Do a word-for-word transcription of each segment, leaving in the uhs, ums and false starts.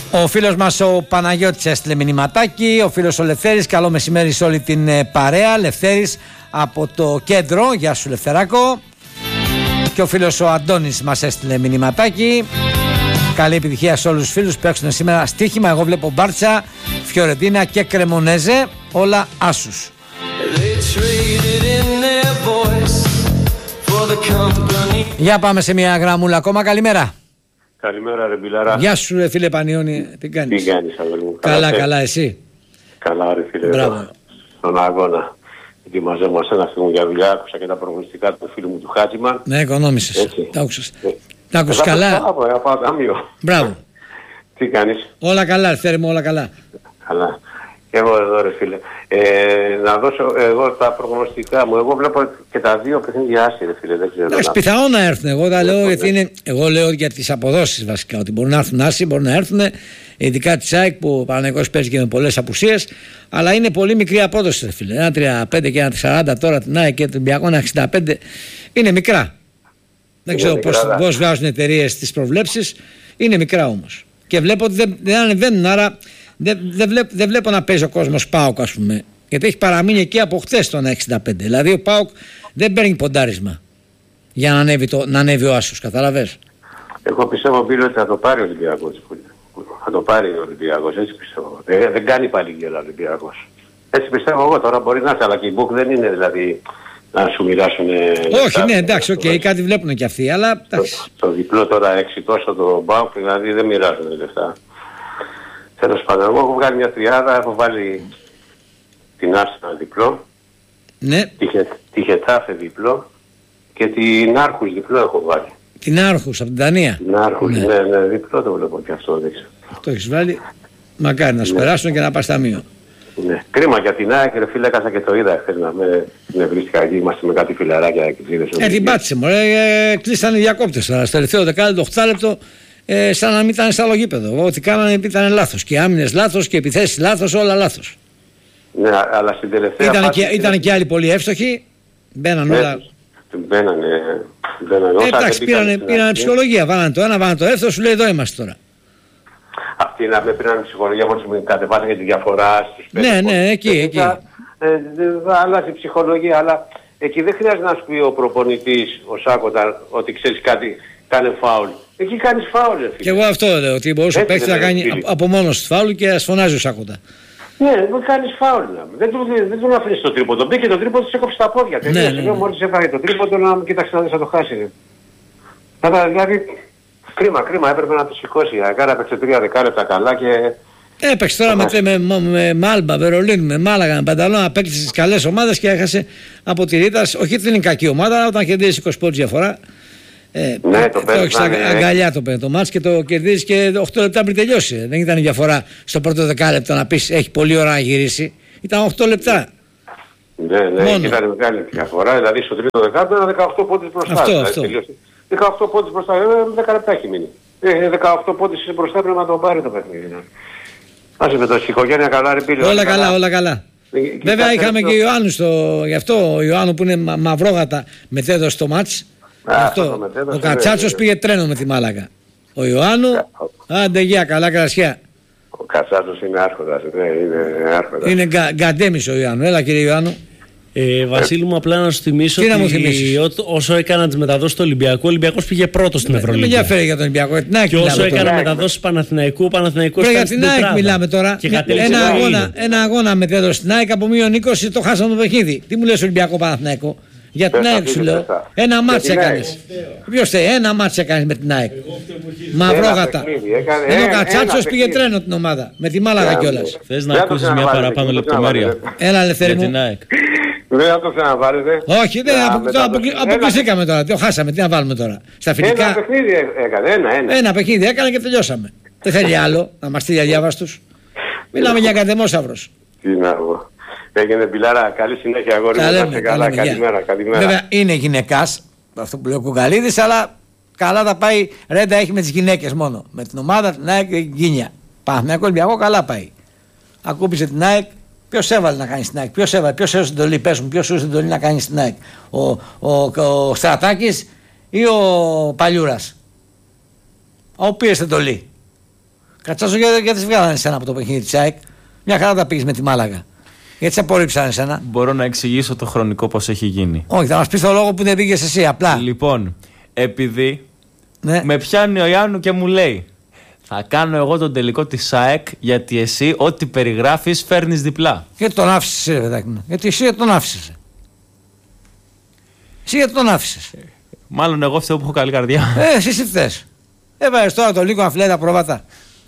Ο φίλος μας ο Παναγιώτης έστειλε μηνυματάκι. Ο φίλος ο Λευθέρης, καλό μεσημέρι σε όλη την παρέα. Λευθέρης από το κέντρο, γεια σου Λευθεράκο. Και ο φίλος ο Αντώνης μας έστειλε μηνυματάκι. Καλή επιτυχία σε όλους τους φίλους που παίξουν σήμερα στοίχημα. Εγώ βλέπω Μπάρτσα, Φιωρεντίνα και Κρεμονέζε, όλα άσους. Για πάμε σε μια γραμμούλα ακόμα. Καλημέρα. Καλημέρα ρε Μπιλάρα. Γεια σου ρε φίλε Πανιώνη. Τι κάνεις? Τι κάνεις αγόρι μου? Καλά, καλά, καλά εσύ? Καλά ρε φίλε. Μπράβο. Στον αγώνα. Γιατί μαζεύομαι ένα φύγω για δουλειά. Άκουσα και τα προγνωστικά του φίλου μου του Χάτζημαν. Ναι, οικονόμησες. Τα άκουσες. Ε, Τα άκουσες καλά? Πάω, Μπράβο. Τι κάνεις? Όλα καλά, Ελευθέρη μου, όλα καλά. Καλά. Και εγώ εδώ ρε φίλε. Ε, να δώσω εγώ τα προγνωστικά μου. Εγώ βλέπω και τα δύο παιχνίδια άσχη ρε φίλε. Δεν ξέρω. Εντάξει, πιθανό να έρθουν. Εγώ τα λέω, γιατί είναι, εγώ λέω για τις αποδόσεις βασικά. Ότι μπορούν να έρθουν άσχη, μπορούν να έρθουν. Ειδικά τη ΑΕΚ που ο Παναθηναϊκός παίζει και με πολλές απουσίες. Αλλά είναι πολύ μικρή απόδοση ρε φίλε. Ένα τριάντα πέντε και ένα σαράντα τώρα την ΑΕΚ και τον Ολυμπιακό ένα εξήντα πέντε. Είναι μικρά. Δεν ξέρω πώς βγάζουν οι εταιρείες τις προβλέψεις. Είναι μικρά όμως. Και βλέπω ότι δεν, δεν ανεβαίνουν. Άρα δεν, δεν, βλέπ, δεν βλέπω να παίζει ο κόσμος ΠΑΟΚ, ας πούμε. Γιατί έχει παραμείνει εκεί από χθες το ένα εξήντα πέντε. Δηλαδή ο ΠΑΟΚ δεν παίρνει ποντάρισμα για να ανέβει, το, να ανέβει ο άσος. Καταλαβες. Εγώ πιστεύω πήρε ότι θα το πάρει ο Ολυμπιακός. Θα το πάρει ο Ολυμπιακός. Έτσι πιστεύω. Δεν, δεν κάνει πάλι γέλα ο Ολυμπιακός. Έτσι πιστεύω εγώ. Τώρα μπορεί να έρθει. Αλλά και η Μπουκ δεν είναι δηλαδή να σου μοιράσουν. Όχι, ναι, εντάξει, οκ, okay, κάτι βλέπουν και αυτοί. Αλλά το, το διπλό τώρα έξι τόσο το ΠΑΟΚ δηλαδή δεν μοιράζουν λεφτά. Τέλος πάντων, εγώ έχω βγάλει μια τριάδα, έχω βάλει την Άρσενα διπλό, ναι. τη Χετάφε διπλό και την Άρχους διπλό έχω βάλει. Την Άρχους από την Δανία. Την Άρχους, ναι, ναι, ναι, διπλό το βλέπω και αυτό δείξω. Το έχεις βάλει, μακάρι να σου ναι. περάσουν και να πας ταμείο. Ναι, κρίμα για την ΑΕΚ, ρε φίλε, έκασα και το είδα χθες να με την ευρύστηκα εκεί, είμαστε με κάτι φιλαράκια και ξύδες. Ε, την πάτησε μωρέ, ε, κλείσανε οι διακόπτες τώρα, στο τελευταίο δεκάλεπτο, οχτάλεπτο. Ε, σαν να μην ήταν στα λογίπεδο. Ό,τι κάνανε ήταν λάθος. Και άμυνες λάθος και επιθέσεις λάθος, όλα λάθος. Ναι, αλλά στην τελευταία ήταν, φάση... και, ήταν και άλλοι πολύ εύστοχοι. Μπαίναν ναι, όλα. Μπαίνανε. μπαίνανε ε, εντάξει, πήρανε, πήρανε ψυχολογία. Βάλανε το ένα, βάλανε το δεύτερο, σου λέει εδώ είμαστε τώρα. Αυτοί να με πήραν ψυχολογία μόλις μου κατεβάσαν για τη διαφορά στους πέντε. Ναι, ναι, εκεί, εκεί. Ε, αλλάζει η ψυχολογία, αλλά εκεί δεν χρειάζεται να σου πει ο προπονητής, ο Σάκοτα, ότι ξέρεις κάτι, κάνε φάουλ. Εκεί κάνεις φάουλ. Και εγώ αυτό λέω, ότι μπορούσε ο παίκτης να κάνει φίλοι. Από μόνος του φάουλ και ας φωνάζει ο Σάκοτα. Ναι, δεν κάνεις φάουλ. Δεν του, δεν του αφήνεις το τρίποντο. Μπήκε το τρίποντο, του έκοψε τα πόδια. Ναι, ναι, ναι. Μόλις έφαγε το τρίποντο να κοίταξε να δεις να το χάσει. Δηλαδή, κρίμα, κρίμα, έπρεπε να το σηκώσει. Άρα έπαιξε τρία δεκάλεπτα καλά και... Έπαιξε τώρα με, με, με, με Μάλμπα, Βερολίνου, με Μάλαγα, με Πανταλώνα, απέκτησε τις καλές ομάδες και έχασε από τη Ρήτας. Όχι ότι δεν είναι κακή ομάδα, όταν κερδίζει είκοσι πόντους διαφορά. Ε, ναι, το παίρνει. Το έχεις αγκαλιά το παίρνει το μάτς και το κερδίζεις και οκτώ λεπτά πριν τελειώσει. Δεν ήταν διαφορά στο πρώτο δεκάλεπτο να πεις έχει πολλή ώρα να γυρίσει. Ήταν οκτώ λεπτά. Ναι, ναι, ήταν μεγάλη διαφορά. Δηλαδή στο τρίτο δεκάλεπτο ήταν δεκαοκτώ πόντους μπροστά. Αυτό, δηλαδή, αυτό. δεκαοκτώ πόντους μπροστά, δέκα λεπτά έχει μείνει. Ε, δεκαοκτώ πόντους μπροστά πρέπει να τον πάρει το παιχνίδι. Άσε με το οικογένεια καλά ρε πύλιο. Όλα καλά, όλα καλά. Βέβαια είχαμε και Ιωάννου στο... Γι' αυτό ο Ιωάννου που είναι μα, μαυρόγατα μετέδωσε το μάτς. Αυτό. Ο Κατσάτσος πήγε τρένο με τη Μάλακα. Ο Ιωάννου, άντε γεια, καλά κρασιά. Ο Κατσάτσος είναι άρχοντας, ναι, είναι άρχοντας. Είναι γκα, γκαντέμις ο Ιωάννου. Έλα κύριε Ιωάννου. Ε, Βασίλη μου, απλά να σου θυμίσω τι ότι ό, όσο έκανα τις μεταδόσεις του Ολυμπιακού, ο Ολυμπιακός πήγε πρώτος στην Ευρωλίγα. Δεν με ενδιαφέρει για τον Ολυμπιακό. Και όσο έκανα μεταδόσεις Παναθηναϊκού, ο Παναθηναϊκός ήταν στην ΑΕΚ μιλάμε τώρα. Ένα αγώνα, ένα αγώνα μετέδωσε στην ΑΕΚ από μείον είκοσι, το χάσαμε το παιχνίδι. Τι μου λες Ολυμπιακό Παναθηναϊκό? Για την ΑΕΚ σου λέω. Ένα μάτς έκανες. Ποιος θέλει, ένα μάτς έκανες με την ΑΕΚ. Μαυρόγατα. Ενώ ο Κατσάτσος πήγε τρένο την ομάδα. Με τη Μάλαγα κιόλας. Θες να ακούσεις μια παραπάνω λεπτομέρεια? Έλα Ελευθέρη μου. Δεν θα το ξαναβάλετε. Όχι, δεν αποκλειστήκαμε τώρα. Το χάσαμε. Τι να βάλουμε τώρα? Στα φιλικά. Ένα παιχνίδι έκανε. Ένα, ένα. Ένα παιχνίδι έκανε και τελειώσαμε. Δεν θέλει άλλο να μας στείλει αδιάβαστους. Μιλάμε για κατεμόσαυρος. Τι να πω. Έγινε Μπιλάρα, καλή συνέχεια αγόρι μου. Να καλά, καλημέρα, καλημέρα. Βέβαια είναι γυναικάς, αυτό που λέει ο Κουκαλίδης, αλλά καλά τα πάει. Ρέντα έχει με τις γυναίκες μόνο. Με την ομάδα την ΑΕΚ και Γκίνια. Παναθηναϊκό Ολυμπιακό καλά πάει. Ακούπησε την ΑΕΚ. Ποιος έβαλε να κάνει στην ΑΕΚ, ποιος έβαλε, ποιος έδωσε την εντολή, πες μου, ποιος έδωσε την εντολή να κάνει στην ΑΕΚ. Ο, ο, ο, ο Στρατάκης ή ο Παλιούρας? Ο πήρε την εντολή. Κατσάζω γιατί, γιατί σε βγάλανε εσένα από το παιχνίδι της ΑΕΚ. Μια χαρά τα πήγες με τη Μάλαγα. Γιατί σε απορρίψανε εσένα. Μπορώ να εξηγήσω το χρονικό πώς έχει γίνει. Όχι, θα μας πεις το λόγο που δεν πήγες εσύ, απλά. Λοιπόν, επειδή ναι. με πιάνει ο Ιάννου και μου λέει θα κάνω εγώ τον τελικό της ΑΕΚ γιατί εσύ ό,τι περιγράφεις φέρνεις διπλά. Γιατί τον άφησες ρε παιδάκι μου. Γιατί εσύ γιατί τον άφησες. Εσύ γιατί τον άφησες. Μάλλον εγώ φταίω που έχω καλή καρδιά. Ε, εσύ εσύ φταίς. Έβαλες τώρα το λίγο να φλέει τα πρόβατα.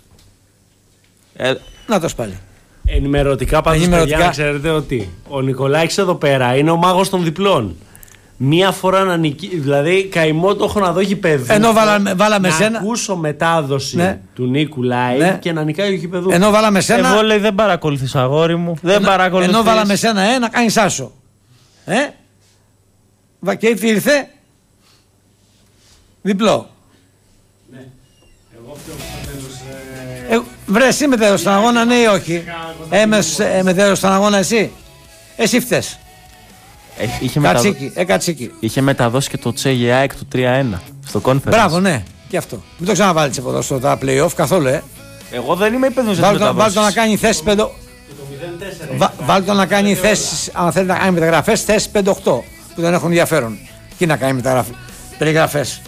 Ε, να το πάλι. Ενημερωτικά πάντως παιδιά να ξέρετε ότι ο Νικολάκης εδώ πέρα είναι ο μάγος των διπλών. Μία φορά να νικήσει, δηλαδή καημό το έχω να δω γηπεδού. Ενώ βάλαμε, βάλαμε να σένα. Να ακούσω μετάδοση ναι. του Νίκου Λάι ναι. και να νικάει ο γηπεδού. Ενώ βάλαμε σένα. Εγώ λέει δεν παρακολουθείς αγόρι μου. Δεν ενώ, παρακολουθείς. Ενώ βάλαμε σένα ε, να κάνεις άσο. Ε. Και τι ήρθε. Διπλό. Ναι. Εγώ αυτό που τέλος... Ε... Ε, βρε εσύ μετέδωσες στον αγώνα ναι ή όχι. Ε, μετέδωσες στον αγώνα εσύ. Εσύ φταίς. Είχε, κατσίκι, μεταδο... ε, κατσίκι. Είχε μεταδώσει και το Τσέγε ΑΕΚ του τρία ένα στο conference. Μπράβο, ναι, και αυτό. Μην το ξαναβάλεις εδώ στο τα play-off καθόλου, ε. Εγώ δεν είμαι υπεύθυνος για τις μεταδόσεις. Βάλτε το να κάνει θέση πέντε. Βάλτε το να κάνει θέση, αν θέλει να κάνει μεταγραφές, θέση πέντε οκτώ που δεν έχουν ενδιαφέρον. Και να κάνει μεταγραφές. Περιγραφές.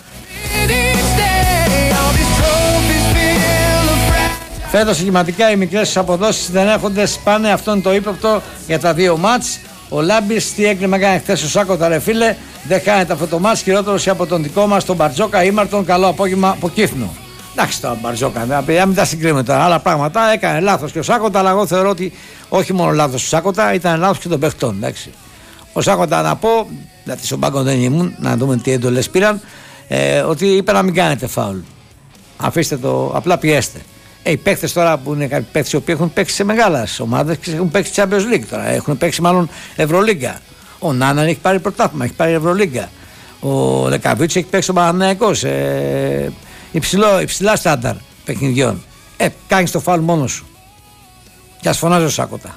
Φέτος συγκεκριματικά οι μικρές αποδόσεις δεν έχονται, πάνε, αυτό είναι το ύποπτο για τα δύο μάτς. Ο Λάμπης τι έκλειμα κάνει χθες ο Σάκοτα ρε φίλε, δεν χάνεται αυτό το μάτς, χειρότερος από τον δικό μας τον Μπαρτζόκα Ήμαρτον, καλό απόγευμα από Κύθνο. Εντάξει τώρα Μπαρτζόκα, δεν μην τα συγκρίνουμε τώρα, άλλα πράγματα, έκανε λάθος και ο Σάκοτα, αλλά εγώ θεωρώ ότι όχι μόνο λάθος ο Σάκοτα, ήταν λάθος και των παιχτών, εντάξει. Ο Σάκοτα να πω, γιατί στον πάγκο δεν ήμουν, να δούμε τι έντολες πήραν, ε, ότι είπε να μην κάνετε φάουλ. Αφήστε το, απλά πιέστε. Ε, οι παίκτες τώρα που είναι κάποιοι παίκτες οι οποίοι έχουν παίξει σε μεγάλες ομάδες και έχουν παίξει Champions League τώρα, έχουν παίξει μάλλον Ευρωλίγκα. Ο Νάναν έχει πάρει πρωτάθλημα, έχει πάρει Ευρωλίγκα. Ο Λεκαβίτσος έχει παίξει ο Παναθηναϊκός. Ε, υψηλό, υψηλά στάνταρ παιχνιδιών. Ε, κάνεις το φάουλ μόνος σου. Και ας φωνάζει ο Σάκοτα.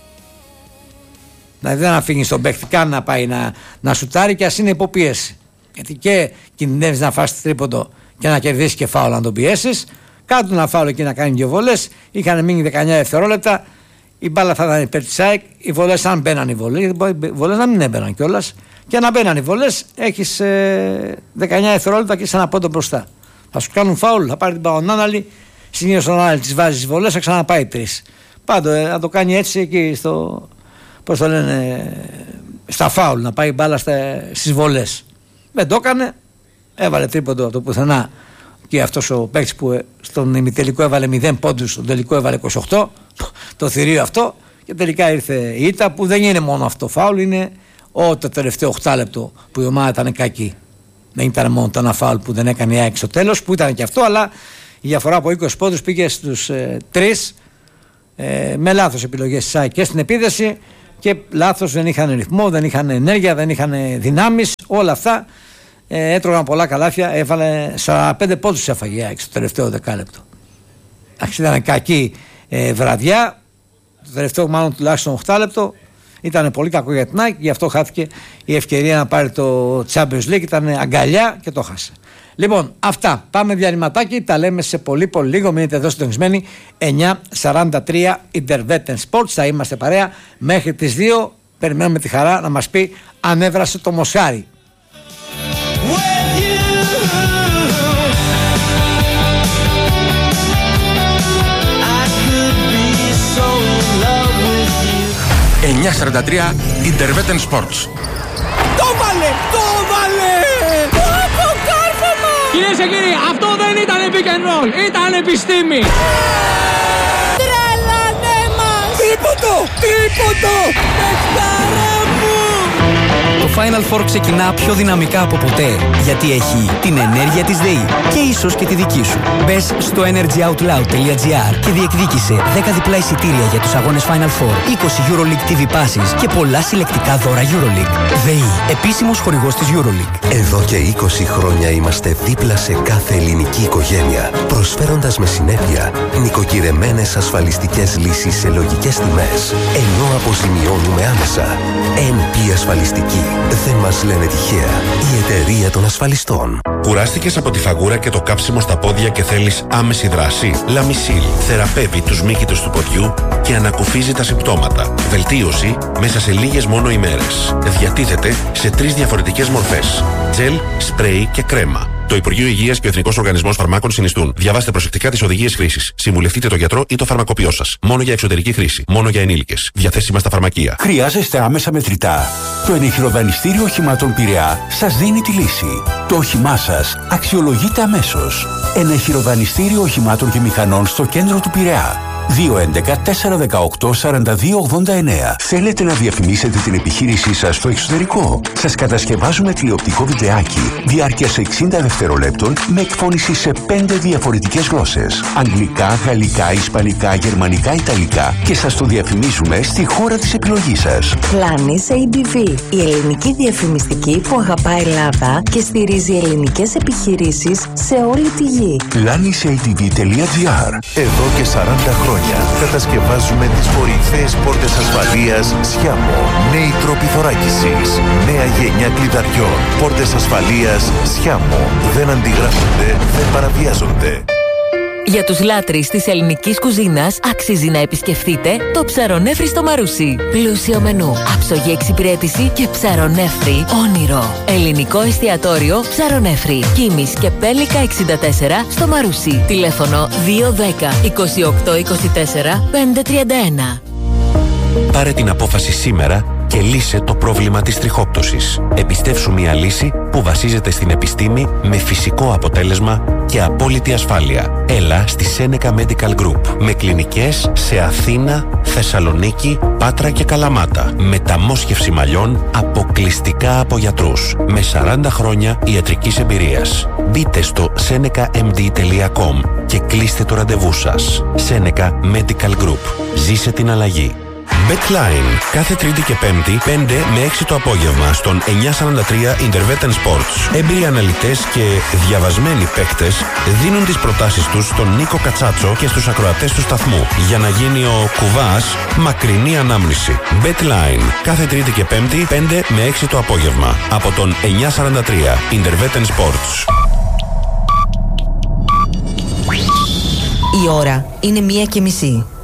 Δηλαδή δεν αφήνεις τον παίκτη καν να πάει να, να σουτάρει και ας είναι υποπίεση. Γιατί και κινδυνεύεις να φας τρίποντο και να κερδίσεις και φάουλ να τον πιέσεις. Κάτω να φάουλ εκεί να κάνει δύο βολές. Είχαν μείνει δεκαεννιά δευτερόλεπτα. Η μπάλα θα ήταν υπέρ της ΑΕΚ. Οι βολές, αν μπαίναν οι βολές, οι βολές να μην έμπαιναν κιόλας. Και να μπαίναν οι βολές, έχεις ε, δεκαεννιά δευτερόλεπτα και είσαι ένα πόντο μπροστά. Θα σου κάνουν φάουλ, θα πάρει την Παονάναλη. Συνήθως ο Νάναλη της βάζει τις βολές, θα ξαναπάει τρεις. Πάντω ε, να το κάνει έτσι εκεί στο. Πώς το λένε, στα φάουλ, να πάει η μπάλα στις βολές. Δεν το έκανε, έβαλε τρίποντο από το πουθενά. Και αυτός ο παίκτης που στον ημιτελικό έβαλε μηδέν πόντους, στον τελικό έβαλε είκοσι οκτώ, το θηρίο αυτό, και τελικά ήρθε η ήττα που δεν είναι μόνο αυτό φάουλ, είναι ό, το τελευταίο οκτάλεπτο που η ομάδα ήταν κακή. Δεν ήταν μόνο το ένα φάουλ που δεν έκανε η ΑΕΚ στο τέλος, που ήταν και αυτό, αλλά η διαφορά από είκοσι πόντους πήγε στους ε, τρεις ε, με λάθος επιλογές της ΑΕΚ και στην επίδεση και λάθος, δεν είχαν ρυθμό, δεν είχαν ενέργεια, δεν είχαν δυνάμεις, όλα αυτά. Ε, έτρωγαν πολλά καλάθια, έβαλε σαράντα πέντε πόντους έφαγε η ΑΕΚ στο τελευταίο δεκάλεπτο. Εντάξει, ήταν κακή ε, βραδιά, το τελευταίο μάλλον τουλάχιστον οκτώ λεπτό, ήταν πολύ κακό για την ΑΕΚ, γι' αυτό χάθηκε η ευκαιρία να πάρει το Champions League, ήταν αγκαλιά και το χάσε. Λοιπόν, αυτά, πάμε διαλυματάκι, τα λέμε σε πολύ πολύ λίγο, μείνετε εδώ συντονισμένοι, εννιά σαράντα τρία Intervetten Sports, θα είμαστε παρέα μέχρι τις δύο, περιμένουμε τη χαρά να μας πει αν έβρασε το μοσχάρι. εννιά σαράντα τρία Intervetten Sports. Το βάλε! Το βάλε! Το αποκάρφωμα! Κυρίες και κύριοι, αυτό δεν ήταν pick and roll, ήταν επιστήμη! Τρελάνε μας! Τρίποντο! Τρίποντο! Πεχτάρα μου! Το Final Four ξεκινά πιο δυναμικά από ποτέ, γιατί έχει την ενέργεια της ΔΕΗ και ίσως και τη δική σου. Μπες στο energyoutloud.gr και διεκδίκησε δέκα διπλά εισιτήρια για τους αγώνες Final Four, είκοσι EuroLeague τι βι Passes και πολλά συλλεκτικά δώρα EuroLeague. ΔΕΗ, επίσημος χορηγός της EuroLeague. Εδώ και είκοσι χρόνια είμαστε δίπλα σε κάθε ελληνική οικογένεια, προσφέροντας με συνέπεια νοικοκυρεμένες ασφαλιστικές λύσεις σε λογικές τιμές, ενώ αποζημιώνουμε άμεσα. εν πι ασφαλιστική. ασφαλιστική. Δεν μας λένε τυχαία. Η εταιρεία των ασφαλιστών. Κουράστηκες από τη φαγούρα και το κάψιμο στα πόδια και θέλεις άμεση δράση? Λαμισίλ θεραπεύει τους μύκητους του ποδιού και ανακουφίζει τα συμπτώματα. Βελτίωση μέσα σε λίγες μόνο ημέρες. Διατίθεται σε τρεις διαφορετικές μορφές: τζελ, σπρέι και κρέμα. Το Υπουργείο Υγείας και ο Εθνικός Οργανισμός Φαρμάκων συνιστούν. Διαβάστε προσεκτικά τις οδηγίες χρήσης. Συμβουλευτείτε τον γιατρό ή το φαρμακοποιό σας. Μόνο για εξωτερική χρήση. Μόνο για ενήλικες. Διαθέσιμα στα φαρμακεία. Χρειάζεστε άμεσα μετρητά? Το ενεχειροδανιστήριο οχημάτων Πειραιά σας δίνει τη λύση. Το όχημά σας αξιολογείται αμέσως. Ενεχειροδανιστήριο οχημάτων και μηχανών στο κέντρο του Πειραιά. δύο έντεκα τέσσερα δεκαοκτώ σαράντα δύο ογδόντα εννέα. Θέλετε να διαφημίσετε την επιχείρησή σας στο εξωτερικό? Σας κατασκευάζουμε τηλεοπτικό βιντεάκι διάρκειας εξήντα δευτερολέπτων με εκφώνηση σε πέντε διαφορετικές γλώσσες: αγγλικά, γαλλικά, ισπανικά, γερμανικά, ιταλικά, και σας το διαφημίζουμε στη χώρα της επιλογής σας. Planis έι ντι βι, η ελληνική διαφημιστική που αγαπάει Ελλάδα και στηρίζει ελληνικές επιχειρήσεις σε όλη τη γη. planis έι ντι βι τελεία τζι άρ. Εδώ και σαράντα χρόνια κατασκευάζουμε τις κορυφαίες πόρτες ασφαλείας Σιάμο. Νέοι τρόποι θωράκισης, νέα γενιά κλειδαριών. Πόρτες ασφαλείας Σιάμο. Δεν αντιγράφονται, δεν παραβιάζονται. Για τους λάτρεις της ελληνικής κουζίνας αξίζει να επισκεφτείτε το Ψαρονέφρι στο Μαρούσι. Πλούσιο μενού, άψογη εξυπηρέτηση και Ψαρονέφρι όνειρο. Ελληνικό εστιατόριο Ψαρονέφρι. Κίμης και Πέλικα εξήντα τέσσερα στο Μαρούσι. Τηλέφωνο δύο δέκα είκοσι οκτώ είκοσι τέσσερα πεντακόσια τριάντα ένα. Πάρε την απόφαση σήμερα και λύσε το πρόβλημα της τριχόπτωσης. Εμπιστεύσου μια λύση που βασίζεται στην επιστήμη με φυσικό αποτέλεσμα και απόλυτη ασφάλεια. Έλα στη Seneca Medical Group με κλινικές σε Αθήνα, Θεσσαλονίκη, Πάτρα και Καλαμάτα. Μεταμόσχευση μαλλιών αποκλειστικά από γιατρούς με σαράντα χρόνια ιατρικής εμπειρίας. Μπείτε στο seneca m d τελεία com και κλείστε το ραντεβού σας. Seneca Medical Group. Ζήσε την αλλαγή. BetLine. Κάθε Τρίτη και Πέμπτη, πέντε με έξι το απόγευμα, στον εννιακόσια σαράντα τρία Intervetten Sports. Έμπειροι αναλυτές και διαβασμένοι παίκτες δίνουν τις προτάσεις τους στον Νίκο Κατσάτσο και στους ακροατές του σταθμού για να γίνει ο κουβάς μακρινή ανάμνηση. BetLine. Κάθε Τρίτη και Πέμπτη, πέντε με έξι το απόγευμα, από τον εννιακόσια σαράντα τρία Intervetten Sports. Η ώρα είναι μία και μισή.